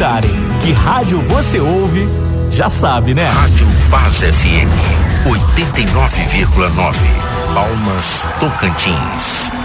duvidarem. Que rádio você ouve, já sabe, né? Rádio Paz FM 89,9, Palmas, Tocantins.